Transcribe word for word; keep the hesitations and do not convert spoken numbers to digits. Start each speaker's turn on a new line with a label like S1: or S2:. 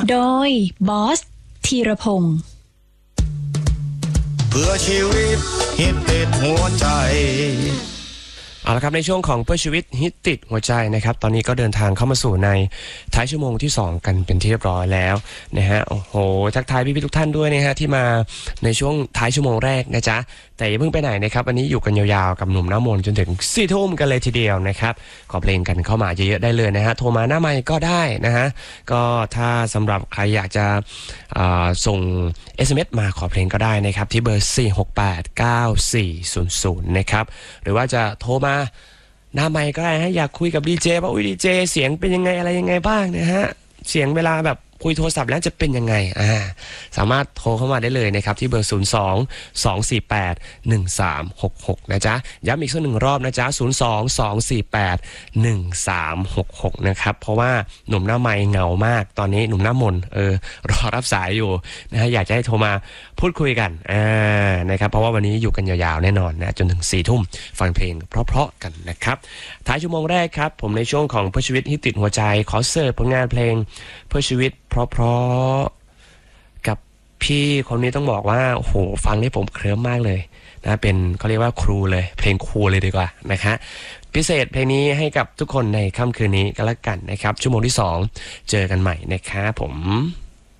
S1: โดยบอสธีรพงศ์
S2: เพื่อชีวิตฮิตติดหัวใจ
S3: เอาละครับในช่วงของเพื่อชีวิตฮิตติดหัวใจนะครับตอนนี้ก็เดินทางเข้ามาสู่ในท้ายชั่วโมงที่สองกันเป็นที่เรียบร้อยแล้วนะฮะโอ้โหทักทายพี่ๆทุกท่านด้วยนะฮะที่มาในช่วงท้ายชั่วโมงแรกนะจ๊ะแต่อย่าเพิ่งไปไหนนะครับวันนี้อยู่กันยาวๆกับหนุ่มหน้ามนต์จนถึงสี่ทุ่มกันเลยทีเดียวนะครับขอเพลงกันเข้ามาเยอะๆได้เลยนะฮะโทรมาหน้าไมค์ก็ได้นะฮะก็ถ้าสำหรับใครอยากจะส่ง เอส เอ็ม เอส มาขอเพลงก็ได้นะครับที่เบอร์สี่ หก แปด เก้า สี่ ศูนย์ ศูนย์นะครับหรือว่าจะโทรมาหน้าไมค์ก็ได้ฮะอยากคุยกับดีเจว่าอุ้ยดีเจเสียงเป็นยังไงอะไรยังไงบ้างนะฮะเสียงเวลาแบบคุยโทรศัพท์แล้วจะเป็นยังไงอ่าสามารถโทรเข้ามาได้เลยนะครับที่เบอร์ศูนย์ สอง สอง สี่ แปด หนึ่ง สาม หก หกนะจ๊ะย้ำอีกสักหนึ่งรอบนะจ๊ะศูนย์ สอง สอง สี่ แปด หนึ่ง สาม หก หกนะครับเพราะว่าหนุ่มหน้าไมค์เหงามากตอนนี้หนุ่มหน้ามนเออรอรับสายอยู่นะฮะอยากจะให้โทรมาพูดคุยกันอ่านะครับเพราะว่าวันนี้อยู่กันยาวๆแน่นอนนะจนถึงสี่ทุ่มฟังเพลงเพราะๆกันนะครับท้ายชั่วโมงแรกครับผมในช่วงของเพื่อชีวิตฮิตติดหัวใจขอเสิร์ฟผลงานเพลงเพื่อชีวิตเพราะๆกับพี่คนนี้ต้องบอกว่าโอ้โหฟังนี่ผมเคลิ้มมากเลยนะเป็นเขาเรียกว่าครูเลยเพลงครูเลยดีกว่านะคะพิเศษเพลงนี้ให้กับทุกคนในค่ำคืนนี้ก็แล้วกันนะครับชั่วโมงที่สองเจอกันใหม่นะครับผม